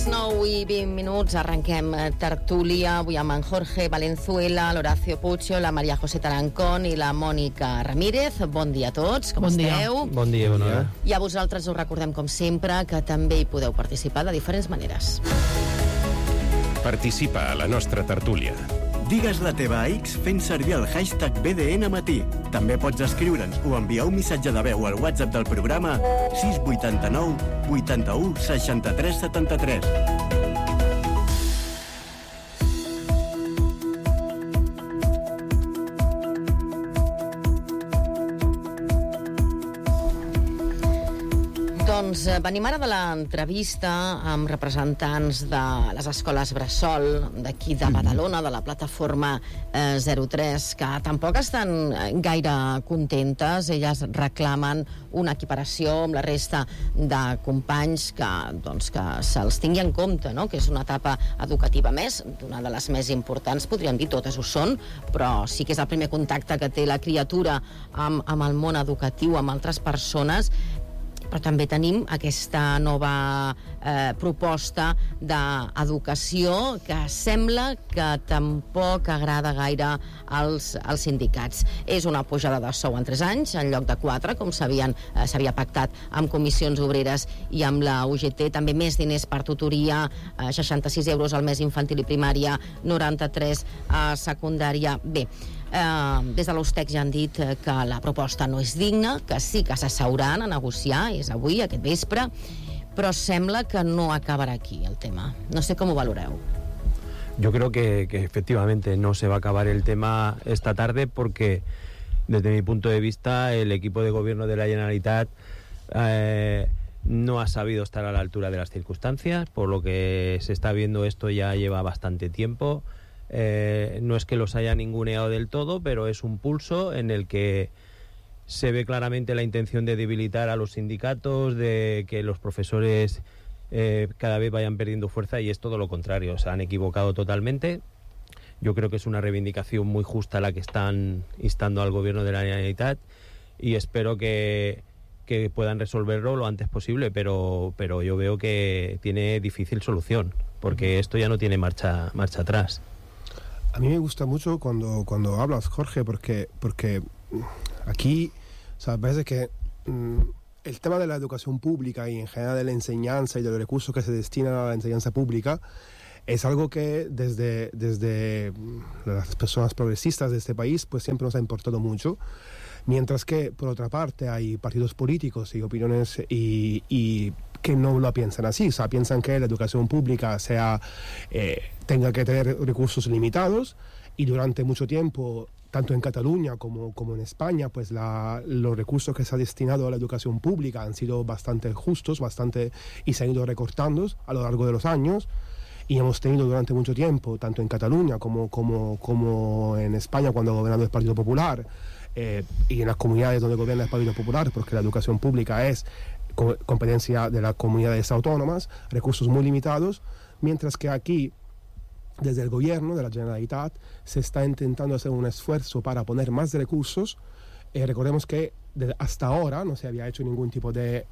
les 9:20, arrenquem tertúlia avui amb en Jorge Valenzuela, l'Horacio Puccio, la Maria José Tarancón i la Mònica Ramírez. Bon dia a tots, com esteu? Bon dia, bon dia. I a vosaltres us recordem, com sempre, que també hi podeu participar de diferents maneres. Participa a la nostra tertúlia. Digues la teva a X fent servir el hashtag BDNmatí. També pots escriure'ns o enviar un missatge de veu al WhatsApp del programa 689 81 63 73. Doncs venim ara de l'entrevista amb representants de les escoles Bressol d'aquí de Badalona, de la plataforma 03, que tampoc estan gaire contentes. Elles reclamen una equiparació amb la resta de companys que se'ls tingui en compte, no? Que és una etapa educativa més, una de les més importants, podríem dir, totes ho són, però sí que és el primer contacte que té la criatura amb el món educatiu, amb altres persones. Però també tenim aquesta nova proposta d'educació que sembla que tampoc agrada gaire als sindicats. És una pujada de sou en 3 anys, en lloc de 4, com s'havia pactat amb comissions obreres i amb la UGT. També més diners per tutoria, 66 euros al mes infantil i primària, 93 a secundària. Bé, des de l'Ustec ja han dit que la proposta no és digna, que sí que s'asseuran a negociar, és avui, aquest vespre, però sembla que no acabarà aquí el tema. No sé com ho valoreu. Yo creo que efectivamente no se va a acabar el tema esta tarde porque, desde mi punto de vista, el equipo de gobierno de la Generalitat no ha sabido estar a la altura de las circunstancias. Por lo que se está viendo, esto ya lleva bastante tiempo. No es que los haya ninguneado del todo, pero es un pulso en el que se ve claramente la intención de debilitar a los sindicatos, de que los profesores cada vez vayan perdiendo fuerza, y es todo lo contrario. Se han equivocado totalmente. Yo creo que es una reivindicación muy justa la que están instando al gobierno de la Generalitat, y espero que puedan resolverlo lo antes posible, pero yo veo que tiene difícil solución, porque esto ya no tiene marcha atrás. A mí me gusta mucho cuando hablas, Jorge, porque aquí, o sea, parece que el tema de la educación pública y en general de la enseñanza y de los recursos que se destinan a la enseñanza pública es algo que desde las personas progresistas de este país pues siempre nos ha importado mucho, mientras que por otra parte hay partidos políticos y opiniones y que no lo piensan así, o sea, piensan que la educación pública tenga que tener recursos limitados, y durante mucho tiempo, tanto en Cataluña como en España, pues los recursos que se han destinado a la educación pública han sido bastante justos, y se han ido recortando a lo largo de los años, y hemos tenido durante mucho tiempo, tanto en Cataluña como en España, cuando ha gobernado el Partido Popular, y en las comunidades donde gobierna el Partido Popular, porque la educación pública es competencia de las comunidades autónomas, recursos muy limitados, mientras que aquí, desde el gobierno de la Generalitat, se está intentando hacer un esfuerzo para poner más recursos. Recordemos que hasta ahora no se había hecho ningún tipo de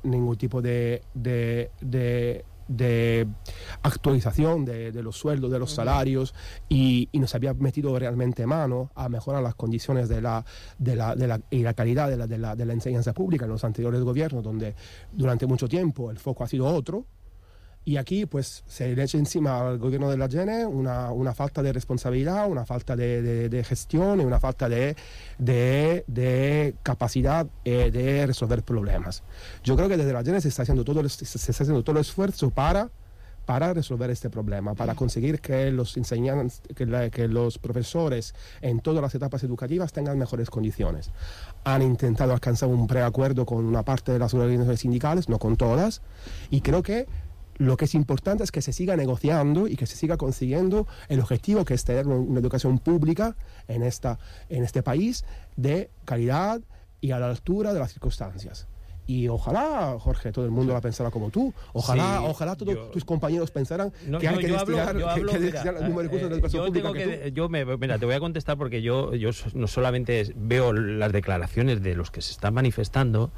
actualización de los sueldos, de los salarios, y nos había metido realmente mano a mejorar las condiciones y la calidad de la enseñanza pública en los anteriores gobiernos, donde durante mucho tiempo el foco ha sido otro. Y aquí pues se le echa encima al gobierno de la Gene una falta de responsabilidad, una falta de gestión y una falta de capacidad de resolver problemas. Yo creo que desde la Gene se está haciendo todo el esfuerzo para resolver este problema, para conseguir que los enseñantes, que los profesores en todas las etapas educativas tengan mejores condiciones. Han intentado alcanzar un preacuerdo con una parte de las organizaciones sindicales, no con todas, y creo que lo que es importante es que se siga negociando y que se siga consiguiendo el objetivo, que es tener una educación pública en este país de calidad y a la altura de las circunstancias. Y ojalá, Jorge, todo el mundo la pensara como tú. Ojalá todos tus compañeros pensaran que hay que destinar el número de recursos de educación pública que tú. Mira, te voy a contestar, porque yo no solamente veo las declaraciones de los que se están manifestando,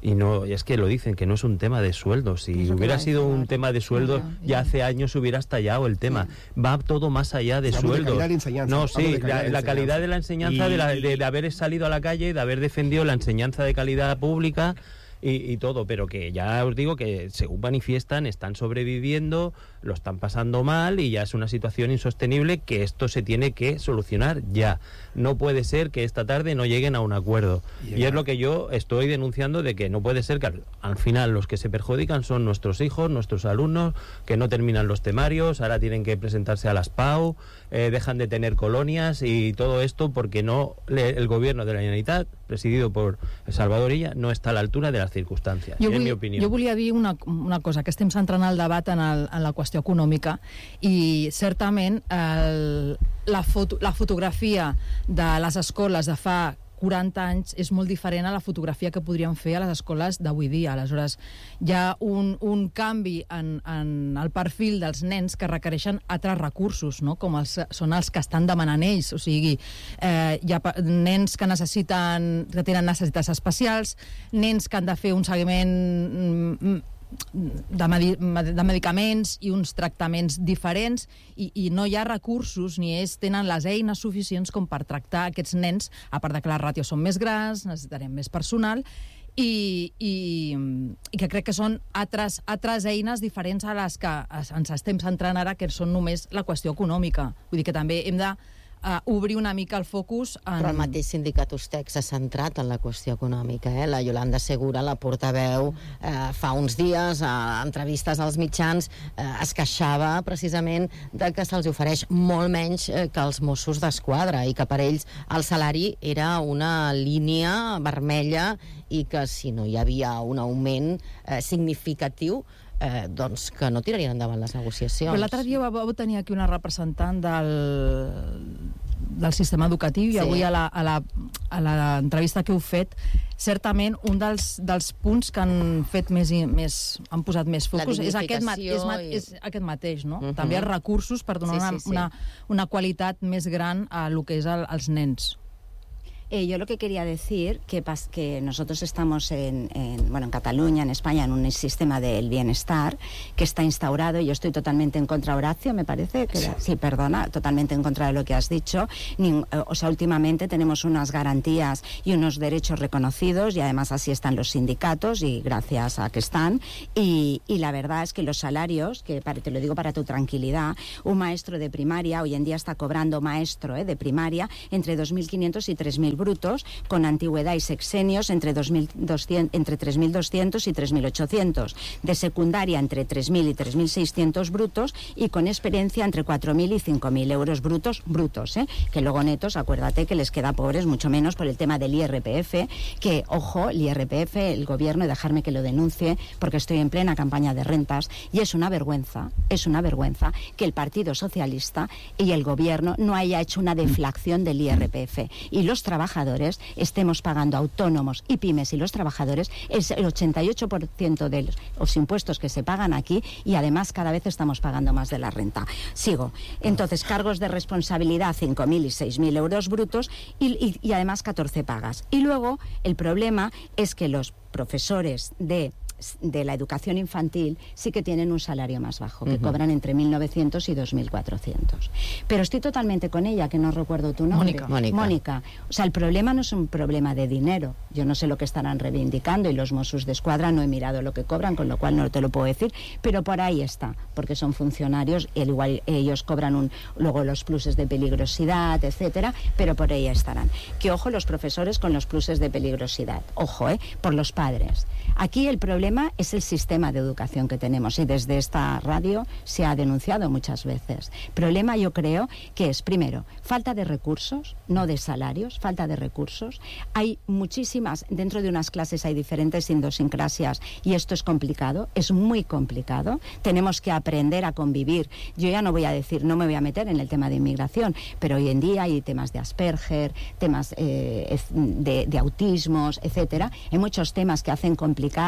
Y no, es que lo dicen, que no es un tema de sueldos. Si hubiera sido un tema de sueldos, ya hace años hubiera estallado el tema. Va todo más allá de sueldos. No, sí, la calidad de la enseñanza, de haber salido a la calle, de haber defendido la enseñanza de calidad pública y todo, pero que ya os digo que según manifiestan, están sobreviviendo, lo están pasando mal y ya es una situación insostenible, que esto se tiene que solucionar ya. No puede ser que esta tarde no lleguen a un acuerdo. Y es lo que yo estoy denunciando, de que no puede ser que al final los que se perjudican son nuestros hijos, nuestros alumnos, que no terminan los temarios, ahora tienen que presentarse a las PAU, dejan de tener colonias y todo esto porque el gobierno de la Generalitat, presidido por Salvador Illa, no està a l'altura de les circumstàncies, en mi opinió. Jo volia dir una cosa, que estem centrant el debat en la qüestió econòmica, i certament la fotografia de les escoles de fa 40 anys és molt diferent a la fotografia que podríem fer a les escoles d'avui dia. Aleshores, hi ha un canvi en el perfil dels nens que requereixen altres recursos, no? Com són els que estan demanant ells. O sigui, hi ha nens que tenen necessitats especials, nens que han de fer un seguiment de medicaments i uns tractaments diferents, i no hi ha recursos ni ells tenen les eines suficients com per tractar aquests nens, a part de que les ràtios són més grans, necessitarem més personal, i que crec que són altres eines diferents a les que ens estem centrant ara, que són només la qüestió econòmica. Vull dir que també hem de obrir una mica el focus Però el mateix sindicat Ustex s'ha centrat en la qüestió econòmica. La Yolanda Segura, la portaveu, fa uns dies, a entrevistes als mitjans, es queixava precisament de que se'ls ofereix molt menys que els Mossos d'Esquadra, i que per ells el salari era una línia vermella, i que si no hi havia un augment significatiu, doncs que no tirarien endavant les negociacions. Però l'altre dia vau tenir aquí una representant del sistema educatiu, i avui a l'entrevista que heu fet, certament un dels punts que han posat més focus és aquest mateix, no? També els recursos per donar una qualitat més gran a lo que és els nens. Yo lo que quería decir, que nosotros estamos en Cataluña, en España, en un sistema del bienestar que está instaurado, y yo estoy totalmente en contra, Horacio, me parece que sí, perdona, totalmente en contra de lo que has dicho. Últimamente tenemos unas garantías y unos derechos reconocidos, y además así están los sindicatos, y gracias a que están, y la verdad es que los salarios, que te lo digo para tu tranquilidad, un maestro de primaria hoy en día está cobrando, maestro de primaria, entre 2.500 y 3.000 brutos, con antigüedad y sexenios entre 3.200 y 3.800, de secundaria entre 3.000 y 3.600 brutos, y con experiencia entre 4.000 y 5.000 euros brutos, que luego netos, acuérdate que les queda pobres mucho menos por el tema del IRPF, que, ojo, el IRPF, el gobierno, y dejarme que lo denuncie, porque estoy en plena campaña de rentas, y es una vergüenza que el Partido Socialista y el gobierno no haya hecho una deflación del IRPF, y los trabajadores estemos pagando, autónomos y pymes y los trabajadores, es el 88% de los impuestos que se pagan aquí, y además cada vez estamos pagando más de la renta. Sigo. Entonces, cargos de responsabilidad 5.000 y 6.000 euros brutos, y además 14 pagas. Y luego el problema es que los profesores de la educación infantil sí que tienen un salario más bajo, que cobran entre 1.900 y 2.400. Pero estoy totalmente con ella, que no recuerdo tu nombre. Mónica. O sea, el problema no es un problema de dinero. Yo no sé lo que estarán reivindicando, y los Mossos d'Esquadra no he mirado lo que cobran, con lo cual no te lo puedo decir, pero por ahí está, porque son funcionarios, y al igual ellos cobran luego los pluses de peligrosidad, etcétera, pero por ahí estarán. Que ojo los profesores con los pluses de peligrosidad, ojo, por los padres. Aquí el problema es el sistema de educación que tenemos, y desde esta radio se ha denunciado muchas veces. Problema, yo creo, que es, primero, falta de recursos, no de salarios, falta de recursos. Hay muchísimas, dentro de unas clases hay diferentes idiosincrasias, y esto es complicado, es muy complicado. Tenemos que aprender a convivir. Yo ya no voy a decir, no me voy a meter en el tema de inmigración, pero hoy en día hay temas de Asperger, temas de autismos, etcétera. Hay muchos temas que hacen complicadas, y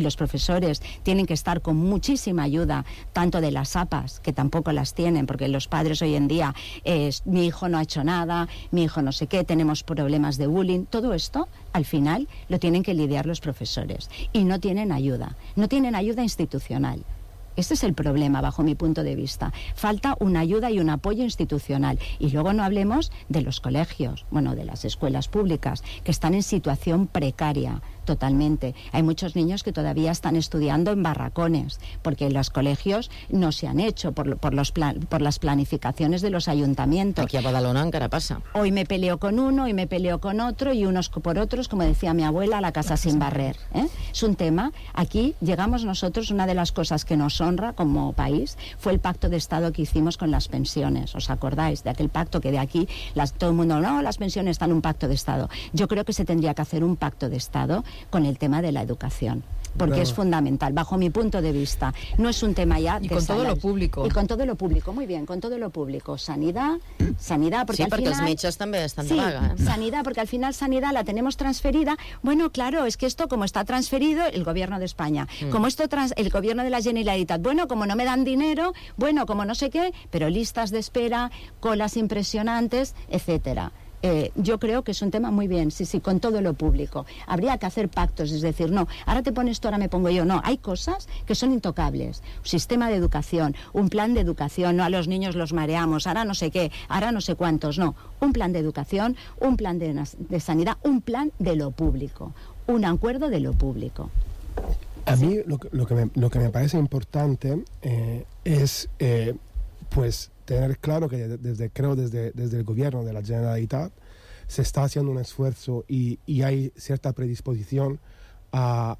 y los profesores tienen que estar con muchísima ayuda, tanto de las APAs, que tampoco las tienen, porque los padres hoy en día, mi hijo no ha hecho nada, mi hijo no sé qué, tenemos problemas de bullying, todo esto al final lo tienen que lidiar los profesores y no tienen ayuda institucional. Este es el problema, bajo mi punto de vista. Falta una ayuda y un apoyo institucional. Y luego no hablemos de los colegios, de las escuelas públicas, que están en situación precaria totalmente. Hay muchos niños que todavía están estudiando en barracones, porque los colegios no se han hecho por las planificaciones de los ayuntamientos. Aquí a Badalona encara passa. Hoy me peleo con uno, hoy me peleo con otro, y unos por otros, como decía mi abuela, a la casa sin barrer. Es un tema. Aquí llegamos nosotros, una de las cosas que nos honra como país fue el pacto de Estado que hicimos con las pensiones. ¿Os acordáis de aquel pacto que de aquí todo el mundo, no, las pensiones están en un pacto de Estado? Yo creo que se tendría que hacer un pacto de Estado con el tema de la educación, porque es fundamental, bajo mi punto de vista. No es un tema ya de con todo lo público. Y con todo lo público, muy bien, con todo lo público. Sanidad, porque sí, perquè els metges també estan de vaga. Sanidad, porque al final sanidad la tenemos transferida. Bueno, claro, es que esto como está transferido el gobierno de España, como esto el gobierno de la Generalitat, como no me dan dinero, como no sé qué, pero listas de espera, colas impresionantes, etcétera. Yo creo que es un tema muy bien, sí, con todo lo público. Habría que hacer pactos, es decir, no, ahora te pones tú, ahora me pongo yo. No, hay cosas que son intocables. Un sistema de educación, un plan de educación, no a los niños los mareamos, ahora no sé qué, ahora no sé cuántos, no. Un plan de educación, un plan de sanidad, un plan de lo público, un acuerdo de lo público. A mí lo que me parece importante es, pues, tener claro que desde el gobierno de la Generalitat se está haciendo un esfuerzo y hay cierta predisposición a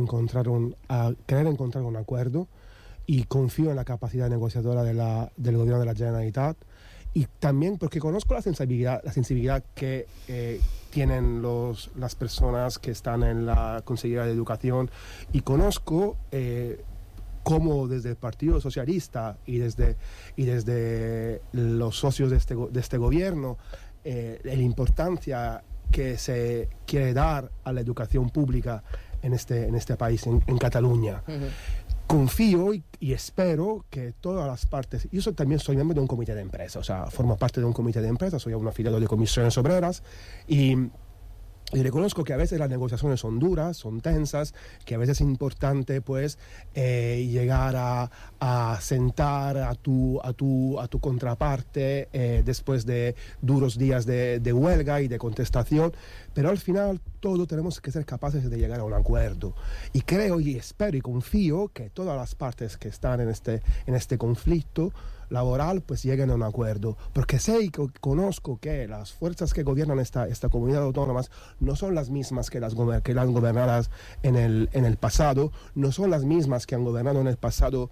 querer encontrar un acuerdo, y confío en la capacidad negociadora del gobierno de la Generalitat, y también porque conozco la sensibilidad que tienen las personas que están en la Consejería de Educación, y conozco cómo desde el Partido Socialista y desde los socios de este gobierno, la importancia que se quiere dar a la educación pública en este país, en Cataluña. Confío y espero que todas las partes... Yo también soy miembro de un comité de empresa, formo parte de un comité de empresa, soy un afiliado de Comisiones Obreras, y reconozco que a veces las negociaciones son duras, son tensas, que a veces es importante, pues, llegar a sentar a tu contraparte después de duros días de huelga y de contestación, pero al final todos tenemos que ser capaces de llegar a un acuerdo. Y creo y espero y confío que todas las partes que están en este conflicto laboral, pues lleguen a un acuerdo, porque sé y conozco que las fuerzas que gobiernan esta comunidad autónoma no son las mismas que las gobernadas en el pasado, no son las mismas que han gobernado en el pasado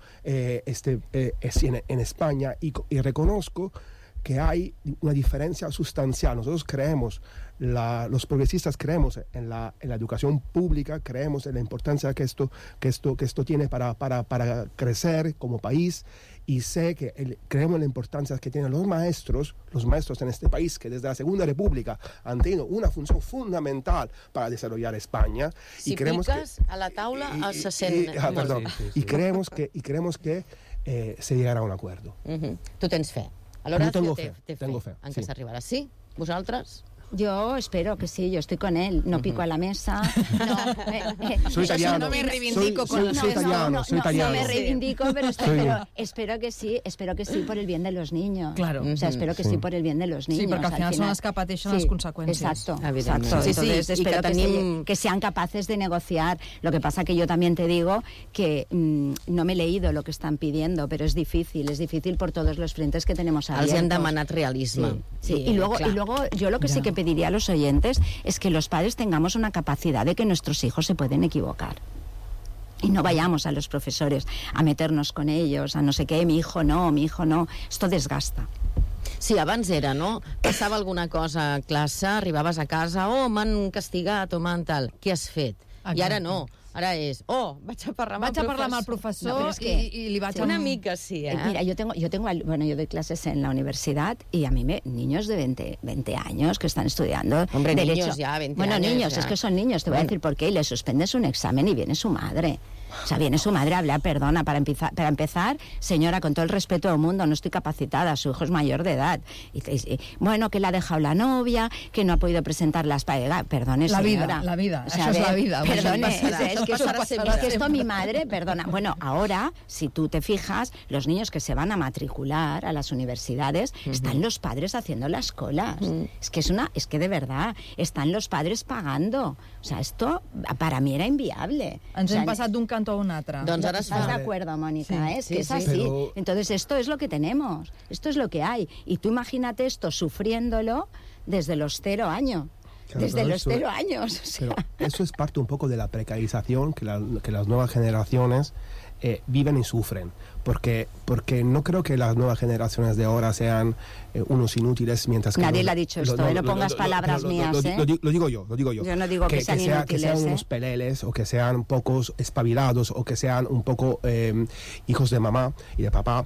en España, y reconozco que hay una diferencia sustancial. Nosotros creemos, los progresistas creemos en la educación pública, creemos en la importancia que esto tiene para crecer como país, y sé que creemos en la importancia que tienen los maestros en este país, que desde la Segunda República han tenido una función fundamental para desarrollar España. Si piques a la taula se sent... Perdón. Y creemos que se llegarà a un acuerdo. Tu tens fe. A l'Horacio tengo té fe, en que s'arribarà. Sí? Vosaltres? Yo espero que sí, yo estoy con él, no pico a la mesa. Soy italiano. No me reivindico soy italiano. No me reivindico, pero espero que sí por el bien de los niños. Claro. O sea, espero que sí por el bien de los niños. Sí, porque al final son las que pateixen las consecuencias. Exacto. Sí, Entonces espero que sean capaces de negociar. Lo que pasa que yo también te digo que no me he leído lo que están pidiendo, pero es difícil por todos los frentes que tenemos abiertos. Els han demanat realisme. Sí. Y luego yo lo que sí que pediría a los oyentes es que los padres tengamos una capacidad de que nuestros hijos se pueden equivocar. Y no vayamos a los profesores a meternos con ellos, a no sé qué, mi hijo no. Esto desgasta. Sí, abans era, no? Passava alguna cosa a classe, arribaves a casa, m'han castigat o m'han tal. Què has fet? Exacte. I ara no. Ara és, vaig a parlar amb el professor. No, pero es que- y le va a echar Una mica sí, Mira, yo doy clases en la universidad y a mí niños de 20 años que están estudiando Hombre, derecho. niños ya, 20 bueno, años niños, ya. es que son niños, te voy a decir por qué, y le suspendes un examen y viene su madre. O sea, viene su madre a hablar, perdona, para empezar, señora, con todo el respeto del mundo, no estoy capacitada, su hijo es mayor de edad. Y, bueno, que le ha dejado la novia, que no ha podido presentar las pagas. Perdone, La señora. vida, la vida, O sea, eso es a ver, la vida. Bueno, Perdone, eso pasará, es que eso pasará esto, siempre. es que esto mi madre, perdona. Bueno, ahora, si tú te fijas, los niños que se van a matricular a las universidades, están los padres haciendo las colas. Es que de verdad, están los padres pagando. O sea, esto para mí era inviable. Ens O sea, hem passat d'un cantó a un altre. Doncs ara es ¿Estás de fa... acuerdo, Mónica? Sí, Es sí, que es sí. así. Pero- Entonces, esto es lo que tenemos. Esto es lo que hay. Y tú imagínate esto sufriéndolo desde los 0 años. Claro, Desde pero los eso- 0 años. O sea, Pero eso es parte un poco de la precarización que las nuevas generaciones viven y sufren. Porque no creo que las nuevas generaciones de ahora sean unos inútiles, mientras que... Nadie le ha dicho esto, no pongas palabras mías, ¿eh? Lo digo yo. Yo no digo que sean inútiles, que sean ¿eh? unos peleles, o que sean pocos espabilados, o que sean un poco hijos de mamá y de papá.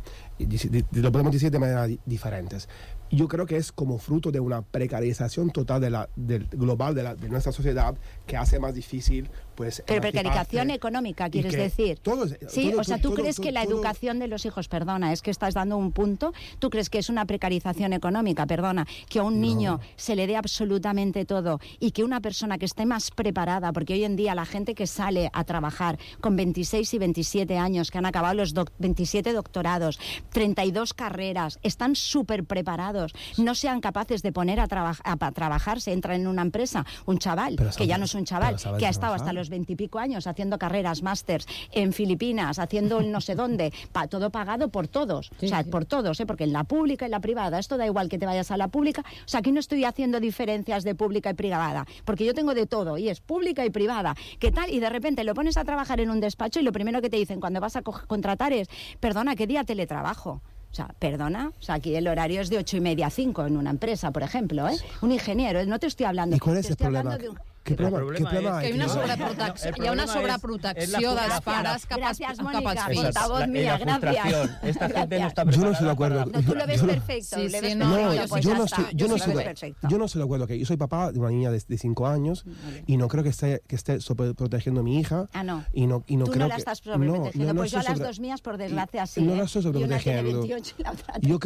Lo podemos decir de manera diferentes. Yo creo que es como fruto de una precarización total del global de nuestra sociedad que hace más difícil, pues... Pero emanciparte. precarización económica, Y ¿quieres que decir? Sí, o sea, ¿tú crees que la todo- educación de los hijos, perdona, es que estás dando un punto, ¿tú crees que es una precarización económica, perdona, que a un niño se le dé absolutamente todo y que una persona que esté más preparada, porque hoy en día la gente que sale a trabajar con 26 y 27 años, que han acabado los 27 doctorados, 32 carreras, están súper preparados, no sean capaces de poner a trabajar, se entra en una empresa, un chaval, Pero que ya no es un chaval, pero sabes que ha estado trabajar. hasta los 20 y pico años haciendo carreras, másters en Filipinas, haciendo el no sé dónde, todo pagado por todos, Sí, o sea, sí. por todos, porque en la pública y la privada, esto da igual que te vayas a la pública, o sea, aquí no estoy haciendo diferencias de pública y privada, porque yo tengo de todo, y es pública y privada, ¿qué tal? Y de repente lo pones a trabajar en un despacho y lo primero que te dicen cuando vas a contratar es, perdona, ¿qué día teletrabajo? O sea, perdona, o sea, aquí el horario es de 8:30 a 5 en una empresa, por ejemplo, ¿eh? Un ingeniero, no te estoy hablando. ¿Y cuál es te el estoy problema? hablando de un- ¿Qué problema problema hay? Que hi ha una No, sobreprotecció, el hi ha una problema sobreprotecció és la- dels pares cap als Gracias, fills. Mónica, Esa es portavoz la- mía, la gracias. frustración. Esta gente no está Yo no preparada estoy de acuerdo. para- No, tú lo ves Yo no- perfecto. Sí, le sí, ves no, perfecto, pues yo ya no está. estoy, yo no Lo estoy ves de- perfecto. yo no estoy de acuerdo que yo soy papá de una niña de 5 años y no creo que esté protegiendo a mi hija. Ah, no. Y no Tú creo no la que estás sobreprotegiendo, pues yo a estoy las sobre- 2 mías, por desgracia, sí. no ¿eh? la estoy Y una tiene sobreprotegiendo. 28 y la otra Yo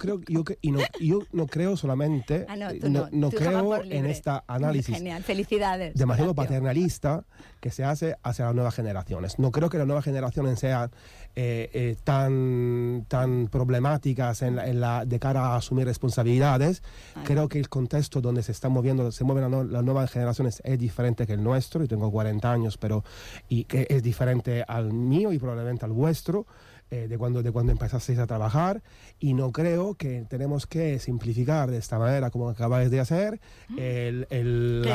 30. yo no creo solamente, Ah, no, tú no. no Tu hija va creo por en libre. este análisis Genial, felicidades. demasiado Gracias. paternalista que se hace hacia las nuevas generaciones. No creo que las nuevas generaciones sean tan problemáticas de cara a asumir responsabilidades. Creo que el contexto donde se mueven las nuevas generaciones es diferente que el nuestro. Yo tengo 40 años, y que es diferente al mío y probablemente al vuestro. De cuando empezasteis a trabajar, y no creo que tenemos que simplificar de esta manera como acabáis de hacer Pero